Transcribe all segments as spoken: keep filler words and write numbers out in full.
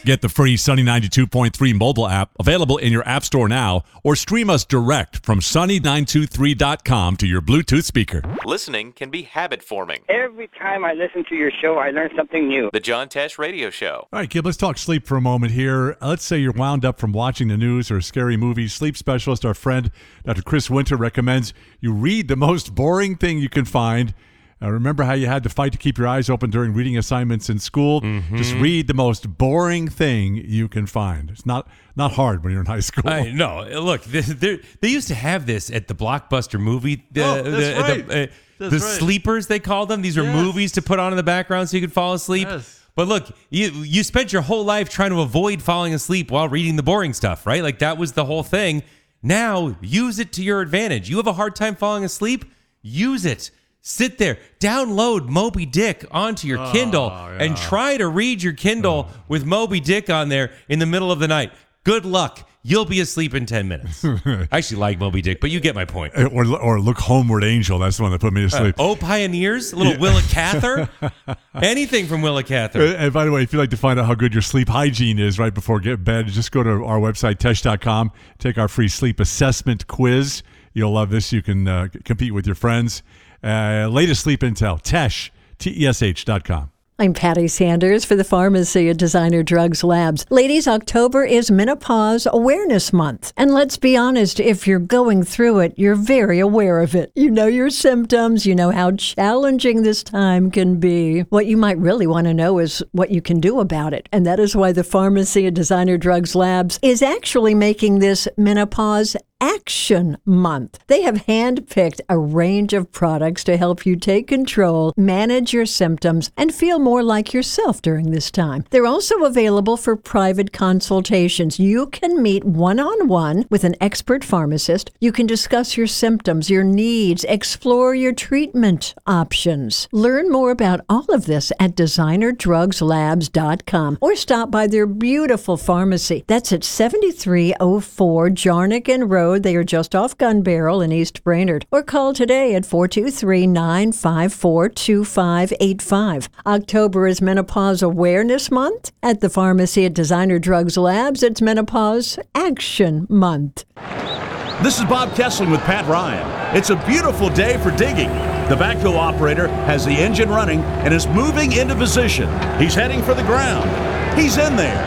Get the free Sunny ninety-two point three mobile app available in your app store now, or stream us direct from sunny nine two three dot com to your Bluetooth speaker. Listening can be habit-forming. Every time I listen to your show, I learn something new. The John Tesh Radio Show. All right, kid, let's talk sleep for a moment here. Let's say you're wound up from watching the news or a scary movie. Sleep specialist, our friend, Doctor Chris Winter, recommends you read the most boring thing you can find. Uh, remember how you had to fight to keep your eyes open during reading assignments in school? Mm-hmm. Just read the most boring thing you can find. It's not not hard when you're in high school. I, no, look, they, they used to have this at the Blockbuster movie. The, oh, that's the, right. The, uh, that's the right. sleepers, they called them. These are yes. movies to put on in the background so you could fall asleep. Yes. But look, you you spent your whole life trying to avoid falling asleep while reading the boring stuff, right? Like that was the whole thing. Now, use it to your advantage. You have a hard time falling asleep? Use it. Sit there, download Moby Dick onto your oh, Kindle yeah. and try to read your Kindle oh. with Moby Dick on there in the middle of the night. Good luck. You'll be asleep in ten minutes. I actually like Moby Dick, but you get my point. Or, or Look Homeward Angel. That's the one that put me to sleep. Uh, oh, Pioneers? A little yeah. Willa Cather? Anything from Willa Cather. And by the way, if you'd like to find out how good your sleep hygiene is right before get bed, just go to our website, tesh dot com. Take our free sleep assessment quiz. You'll love this. You can uh, compete with your friends. Uh, latest sleep intel, Tesh, T E S H dot com. I'm Patty Sanders for the Pharmacy at Designer Drugs Labs. Ladies, October is Menopause Awareness Month. And let's be honest, if you're going through it, you're very aware of it. You know your symptoms. You know how challenging this time can be. What you might really want to know is what you can do about it. And that is why the Pharmacy at Designer Drugs Labs is actually making this Menopause Action Month. They have handpicked a range of products to help you take control, manage your symptoms, and feel more like yourself during this time. They're also available for private consultations. You can meet one-on-one with an expert pharmacist. You can discuss your symptoms, your needs, explore your treatment options. Learn more about all of this at designer drugs labs dot com or stop by their beautiful pharmacy. That's at seventy-three oh four Jarnigan Road. They are just off Gun Barrel in East Brainerd. Or call today at four two three, nine five four, two five eight five. October is Menopause Awareness Month. At the Pharmacy at Designer Drugs Labs, it's Menopause Action Month. This is Bob Kessling with Pat Ryan. It's a beautiful day for digging. The backhoe operator has the engine running and is moving into position. He's heading for the ground. He's in there.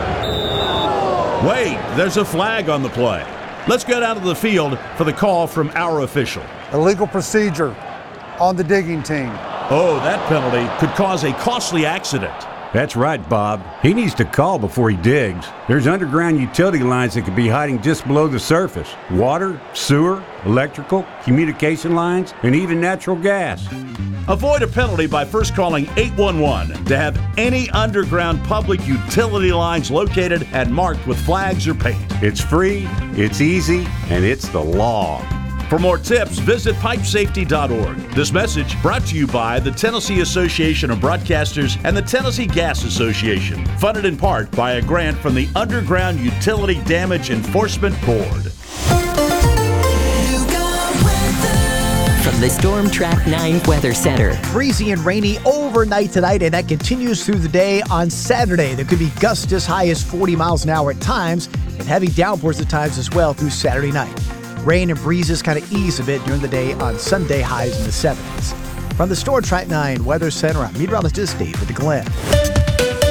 Wait, there's a flag on the play. Let's get out of the field for the call from our official. Illegal procedure on the digging team. Oh, that penalty could cause a costly accident. That's right, Bob. He needs to call before he digs. There's underground utility lines that could be hiding just below the surface. Water, sewer, electrical, communication lines, and even natural gas. Avoid a penalty by first calling eight one one to have any underground public utility lines located and marked with flags or paint. It's free, it's easy, and it's the law. For more tips, visit pipe safety dot org. This message brought to you by the Tennessee Association of Broadcasters and the Tennessee Gas Association, funded in part by a grant from the Underground Utility Damage Enforcement Board. From the Storm Track nine Weather Center. Breezy and rainy overnight tonight, and that continues through the day on Saturday. There could be gusts as high as forty miles an hour at times, and heavy downpours at times as well through Saturday night. Rain and breezes kind of ease a bit during the day on Sunday, highs in the seventies. From the Storm Track nine Weather Center, I'm meteorologist David Glenn.